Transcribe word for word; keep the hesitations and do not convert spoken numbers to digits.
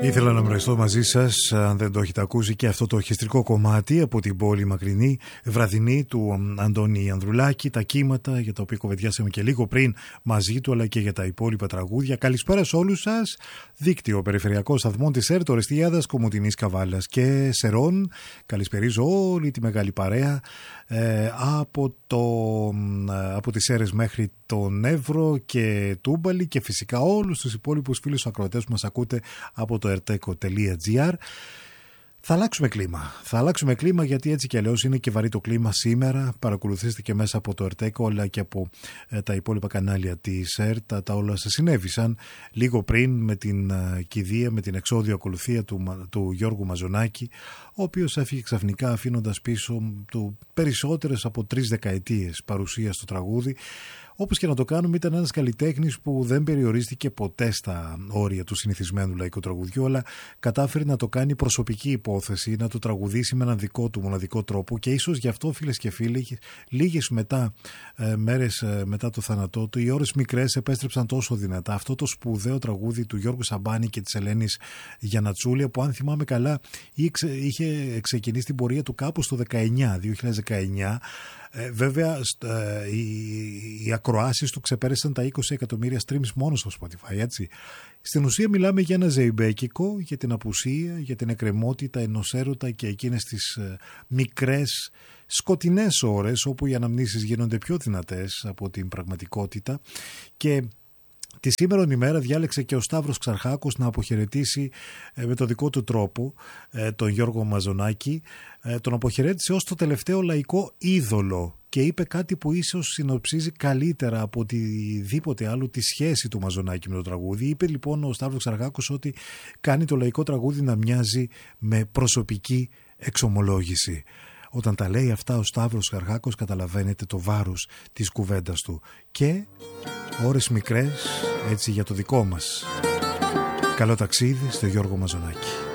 Ήθελα να μοιραστώ μαζί σας, αν δεν το έχετε ακούσει, και αυτό το ορχιστρικό κομμάτι από την πόλη μακρινή, βραδινή, του Αντώνη Ανδρουλάκη, τα κύματα για τα οποία κοβεντιάσαμε και λίγο πριν μαζί του, αλλά και για τα υπόλοιπα τραγούδια. Καλησπέρα σε όλους σας. Δίκτυο περιφερειακό σταθμών της ΕΡΤ, Ορεστιάδας, Κομοτηνής, Καβάλας και Σερών. Καλησπερίζω όλη τη μεγάλη παρέα ε, από, το, από τις Σέρρες μέχρι τον Εύρο και Τούμπαλη, και φυσικά όλους τους υπόλοιπους φίλους ακροατές που μας ακούτε από το ερτέκο τελεία τζι άρ. Θα αλλάξουμε κλίμα. Θα αλλάξουμε κλίμα γιατί έτσι κι αλλιώς είναι και βαρύ το κλίμα σήμερα. Παρακολουθήστε και μέσα από το ερτέκο, αλλά και από ε, τα υπόλοιπα κανάλια της ΕΡΤ. Τα, τα όλα σας συνέβησαν λίγο πριν με την ε, κηδεία, με την εξώδιο ακολουθία του, του Γιώργου Μαζονάκη, ο οποίος έφυγε ξαφνικά αφήνοντας πίσω του περισσότερες από τρεις δεκαετίες παρουσία στο τραγούδι. Όπως και να το κάνουμε, ήταν ένας καλλιτέχνης που δεν περιορίστηκε ποτέ στα όρια του συνηθισμένου λαϊκού τραγουδιού, αλλά κατάφερε να το κάνει προσωπική υπόθεση, να το τραγουδήσει με έναν δικό του μοναδικό τρόπο, και ίσως γι' αυτό, φίλες και φίλοι, λίγες μετά, ε, μέρες ε, μετά το θάνατό του, οι ώρες μικρές επέστρεψαν τόσο δυνατά. Αυτό το σπουδαίο τραγούδι του Γιώργου Σαμπάνη και της Ελένης Γιαννατσούλη, που αν θυμάμαι καλά είχε ξεκινήσει την πορεία του κάπου στο δύο χιλιάδες δεκαεννιά. Ε, βέβαια ε, οι, οι ακροάσεις του ξεπέρασαν τα είκοσι εκατομμύρια streams μόνο στο Spotify, έτσι. Στην ουσία μιλάμε για ένα ζεϊμπέκικο, για την απουσία, για την εκκρεμότητα ενός έρωτα και εκείνες τις ε, μικρές σκοτεινές ώρες όπου οι αναμνήσεις γίνονται πιο δυνατές από την πραγματικότητα. Και τη σήμερον ημέρα διάλεξε και ο Σταύρος Ξαρχάκος να αποχαιρετήσει ε, με το δικό του τρόπο ε, τον Γιώργο Μαζονάκη. Ε, τον αποχαιρέτησε ως το τελευταίο λαϊκό είδωλο και είπε κάτι που ίσως συνοψίζει καλύτερα από οτιδήποτε άλλο τη σχέση του Μαζονάκη με το τραγούδι. Είπε λοιπόν ο Σταύρος Ξαρχάκος ότι κάνει το λαϊκό τραγούδι να μοιάζει με προσωπική εξομολόγηση. Όταν τα λέει αυτά ο Σταύρος Ξαρχάκος, καταλαβαίνετε το βάρος της κουβέντας του. Και ώρες μικρές, έτσι, για το δικό μας καλό ταξίδι στο Γιώργο Μαζονάκη.